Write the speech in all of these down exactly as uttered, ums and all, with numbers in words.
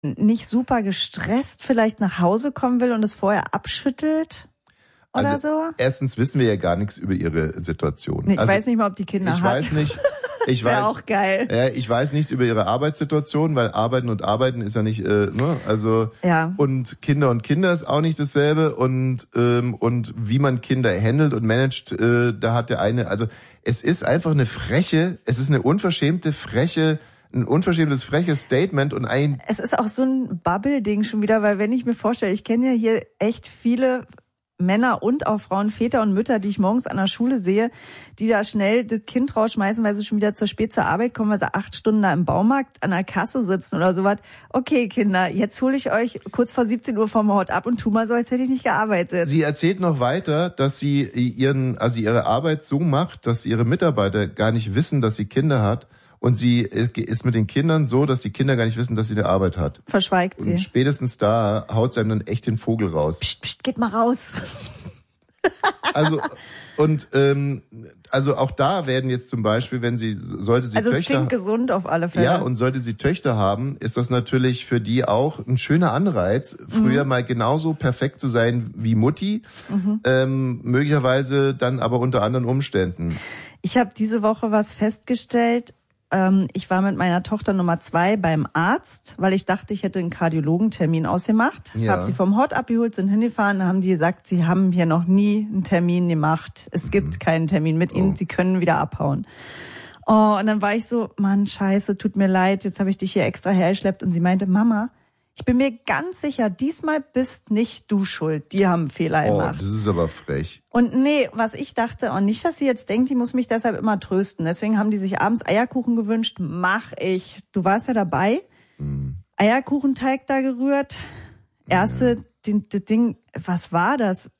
nicht super gestresst vielleicht nach Hause kommen will und es vorher abschüttelt oder also, so? Erstens wissen wir ja gar nichts über ihre Situation. Nee, ich also, weiß nicht mal, ob die Kinder ich hat. Weiß nicht, ich das weiß auch geil. Ja, ich weiß nichts über ihre Arbeitssituation, weil Arbeiten und Arbeiten ist ja nicht, äh, ne, also ja. Und Kinder und Kinder ist auch nicht dasselbe und ähm, und wie man Kinder handelt und managt, äh, da hat der eine, also es ist einfach eine freche, es ist eine unverschämte, freche ein unverschämtes, freches Statement und ein... Es ist auch so ein Bubble-Ding schon wieder, weil wenn ich mir vorstelle, ich kenne ja hier echt viele Männer und auch Frauen, Väter und Mütter, die ich morgens an der Schule sehe, die da schnell das Kind rausschmeißen, weil sie schon wieder zu spät zur Arbeit kommen, weil sie acht Stunden da im Baumarkt an der Kasse sitzen oder sowas. Okay, Kinder, jetzt hole ich euch kurz vor siebzehn Uhr vom Hort ab und tu mal so, als hätte ich nicht gearbeitet. Sie erzählt noch weiter, dass sie ihren, also ihre Arbeit so macht, dass ihre Mitarbeiter gar nicht wissen, dass sie Kinder hat. Und sie ist mit den Kindern so, dass die Kinder gar nicht wissen, dass sie eine Arbeit hat. Verschweigt sie. Und spätestens da haut sie einem dann echt den Vogel raus. Psst, psst, geht mal raus. Also und ähm, also auch da werden jetzt zum Beispiel, wenn sie sollte sie also Töchter, es klingt gesund auf alle Fälle. Ja, und sollte sie Töchter haben, ist das natürlich für die auch ein schöner Anreiz, früher mhm. mal genauso perfekt zu sein wie Mutti, mhm. ähm, möglicherweise dann aber unter anderen Umständen. Ich habe diese Woche was festgestellt. Ich war mit meiner Tochter Nummer zwei beim Arzt, weil ich dachte, ich hätte einen Kardiologentermin ausgemacht. Ja. Habe sie vom Hort abgeholt, sind hingefahren, dann haben die gesagt, sie haben hier noch nie einen Termin gemacht. Es mhm. gibt keinen Termin mit ihnen, oh. sie können wieder abhauen. Oh, und dann war ich so, Mann, scheiße, tut mir leid, jetzt habe ich dich hier extra hergeschleppt. Und sie meinte, Mama, ich bin mir ganz sicher, diesmal bist nicht du schuld. Die haben Fehler oh, gemacht. Das ist aber frech. Und nee, was ich dachte, und nicht, dass sie jetzt denkt, die muss mich deshalb immer trösten. Deswegen haben die sich abends Eierkuchen gewünscht. Mach ich. Du warst ja dabei. Mhm. Eierkuchenteig da gerührt. Erste, ja. das Ding, was war das?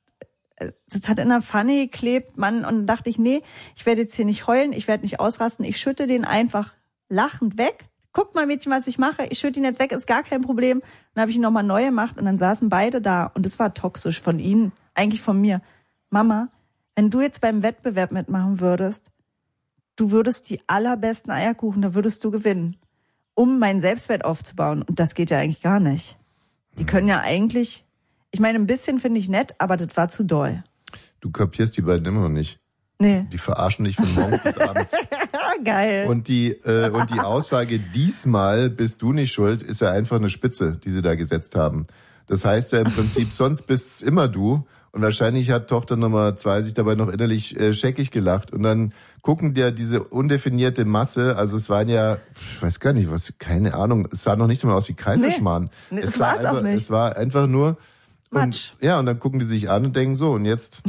Das hat in der Pfanne geklebt, Mann. Und dann dachte ich, nee, ich werde jetzt hier nicht heulen, ich werde nicht ausrasten. Ich schütte den einfach lachend weg. Guck mal, Mädchen, was ich mache. Ich schütte ihn jetzt weg, ist gar kein Problem. Dann habe ich ihn nochmal neu gemacht und dann saßen beide da. Und es war toxisch von ihnen, eigentlich von mir. Mama, wenn du jetzt beim Wettbewerb mitmachen würdest, du würdest die allerbesten Eierkuchen, da würdest du gewinnen, um meinen Selbstwert aufzubauen. Und das geht ja eigentlich gar nicht. Die können ja eigentlich, ich meine, ein bisschen finde ich nett, aber das war zu doll. Du kapierst die beiden immer noch nicht. Nee. Die verarschen dich von morgens bis abends. Geil. Und die äh, und die Aussage, diesmal bist du nicht schuld, ist ja einfach eine Spitze, die sie da gesetzt haben. Das heißt ja im Prinzip, sonst bist es immer du. Und wahrscheinlich hat Tochter Nummer zwei sich dabei noch innerlich äh, scheckig gelacht. Und dann gucken dir diese undefinierte Masse, also es waren ja, ich weiß gar nicht, was, keine Ahnung, es sah noch nicht mal aus wie Kaiserschmarrn. Nee, es das war es auch nicht. Es war einfach nur... Matsch. Und, ja, und dann gucken die sich an und denken so, und jetzt...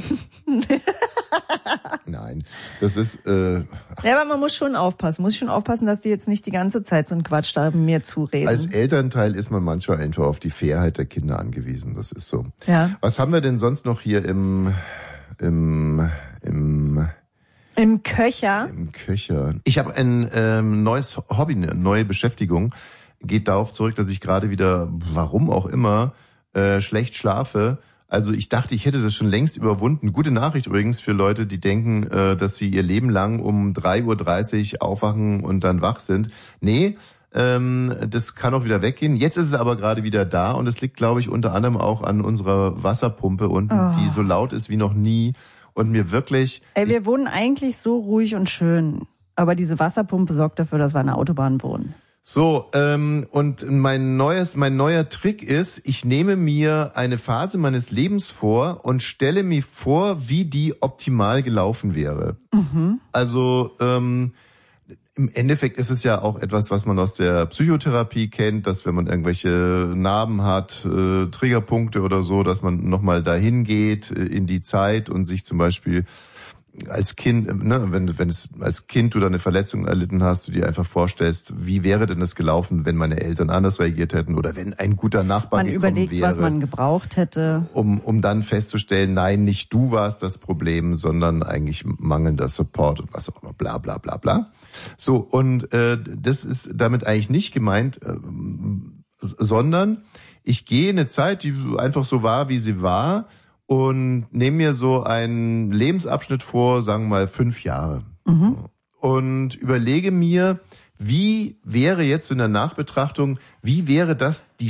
Nein, das ist... Äh, ja, aber man muss schon aufpassen. Muss schon aufpassen, dass die jetzt nicht die ganze Zeit so einen Quatsch da mir zureden. Als Elternteil ist man manchmal einfach auf die Fairheit der Kinder angewiesen. Das ist so. Ja. Was haben wir denn sonst noch hier im... im... im Im Köcher? Im Köcher. Ich habe ein ähm, neues Hobby, eine neue Beschäftigung. Geht darauf zurück, dass ich gerade wieder, warum auch immer, äh, schlecht schlafe. Also ich dachte, ich hätte das schon längst überwunden. Gute Nachricht übrigens für Leute, die denken, äh, dass sie ihr Leben lang um drei Uhr dreißig aufwachen und dann wach sind. Nee, ähm, das kann auch wieder weggehen. Jetzt ist es aber gerade wieder da und es liegt, glaube ich, unter anderem auch an unserer Wasserpumpe unten, oh. die so laut ist wie noch nie und mir wirklich... Ey, wir wohnen eigentlich so ruhig und schön, aber diese Wasserpumpe sorgt dafür, dass wir an der Autobahn wohnen. So, ähm, und mein neues, mein neuer Trick ist, ich nehme mir eine Phase meines Lebens vor und stelle mir vor, wie die optimal gelaufen wäre. Mhm. Also ähm, im Endeffekt ist es ja auch etwas, was man aus der Psychotherapie kennt, dass wenn man irgendwelche Narben hat, äh, Triggerpunkte oder so, dass man nochmal dahin geht äh, in die Zeit und sich zum Beispiel als Kind, ne, wenn, wenn es als Kind du da eine Verletzung erlitten hast, du dir einfach vorstellst, wie wäre denn das gelaufen, wenn meine Eltern anders reagiert hätten oder wenn ein guter Nachbar man gekommen überlegt, wäre. Was man gebraucht hätte. Um, um dann festzustellen, nein, nicht du warst das Problem, sondern eigentlich mangelnder Support und was auch immer, bla bla bla bla. So, und äh, das ist damit eigentlich nicht gemeint, äh, sondern ich gehe eine Zeit, die einfach so war, wie sie war, und nehme mir so einen Lebensabschnitt vor, sagen wir mal fünf Jahre. Mhm. Und überlege mir, Wie wäre jetzt in der Nachbetrachtung, wie wäre das die